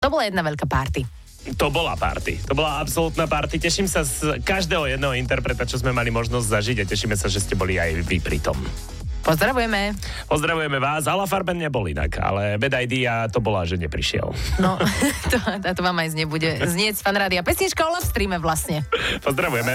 To bola jedna veľká party. To bola party. To bola absolútna party. Teším sa z každého jedného interpreta, čo sme mali možnosť zažiť a tešíme sa, že ste boli aj vy pri tom. Pozdravujeme. Pozdravujeme vás. Ala Farben nebol inak, ale Bad Idea to bola, že neprišiel. No, to vám aj nebude znieť z Fanrádia. Pesnička o Love Streame vlastne. Pozdravujeme.